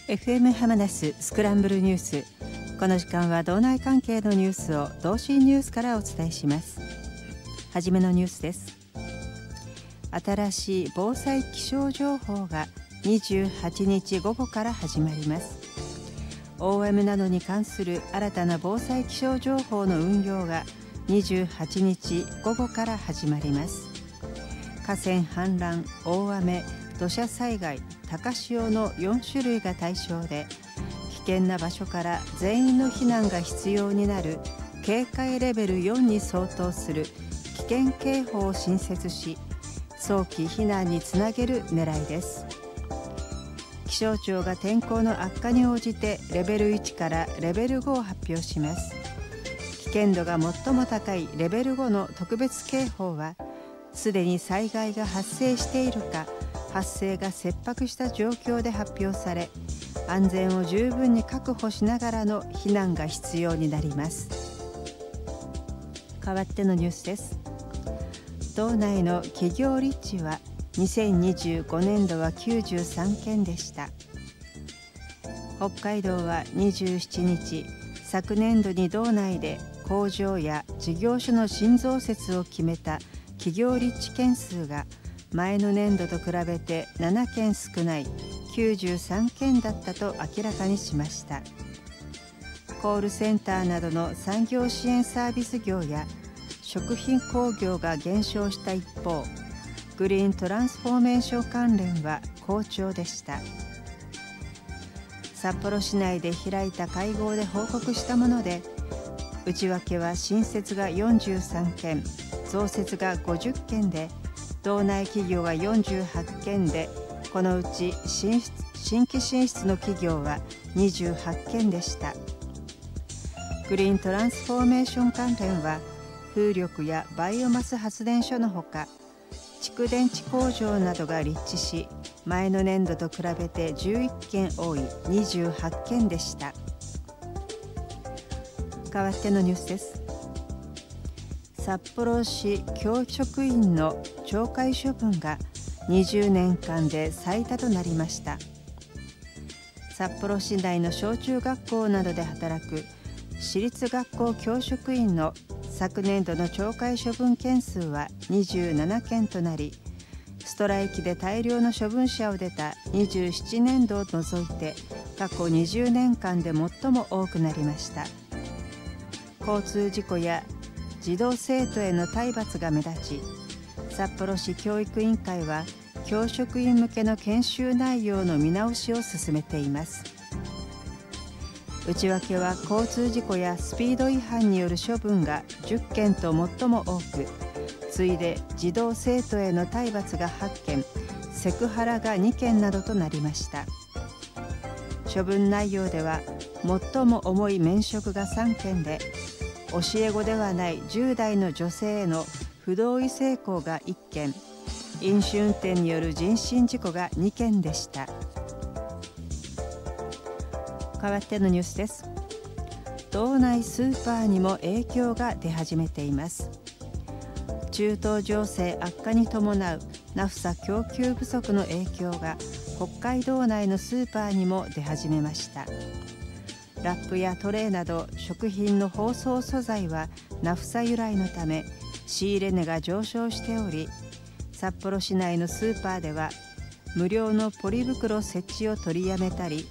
FM ハマナススクランブルニュース。この時間は道内関係のニュースを同心ニュースからお伝えします。はじめのニュースです。新しい防災気象情報が28日午後から始まります。大雨などに関する新たな防災気象情報の運用が28日午後から始まります。河川氾濫、大雨、土砂災害、高潮の4種類が対象で、危険な場所から全員の避難が必要になる警戒レベル4に相当する危険警報を新設し、早期避難につなげる狙いです。気象庁が天候の悪化に応じてレベル1からレベル5を発表します。危険度が最も高いレベル5の特別警報は、すでに災害が発生しているか、発生が切迫した状況で発表され、安全を十分に確保しながらの避難が必要になります。代わってのニュースです。道内の企業立地は2025年度は93件でした。北海道は27日、昨年度に道内で工場や事業所の新増設を決めた企業立地件数が前の年度と比べて7件少ない93件だったと明らかにしました。コールセンターなどの産業支援サービス業や食品工業が減少した一方、グリーントランスフォーメーション関連は好調でした。札幌市内で開いた会合で報告したもので、内訳は新設が43件、増設が50件で、道内企業が48件で、このうち新規進出の企業は28件でした。グリーントランスフォーメーション関連は、風力やバイオマス発電所のほか、蓄電池工場などが立地し、前の年度と比べて11件多い28件でした。代わってのニュースです。札幌市教職員の懲戒処分が20年間で最多となりました。札幌市内の小中学校などで働く私立学校教職員の昨年度の懲戒処分件数は27件となり、ストライキで大量の処分者を出た27年度を除いて過去20年間で最も多くなりました。交通事故や児童生徒への体罰が目立ち、札幌市教育委員会は教職員向けの研修内容の見直しを進めています。内訳は交通事故やスピード違反による処分が10件と最も多く、次いで児童生徒への体罰が8件、セクハラが2件などとなりました。処分内容では最も重い免職が3件で、教え子ではない10代の女性への不同意性交が1件、飲酒運転による人身事故が2件でした。代わってのニュースです。道内スーパーにも影響が出始めています。中東情勢悪化に伴うナフサ供給不足の影響が北海道内のスーパーにも出始めました。ラップやトレーなど食品の包装素材はナフサ由来のため仕入れ値が上昇しており、札幌市内のスーパーでは無料のポリ袋設置を取りやめたり、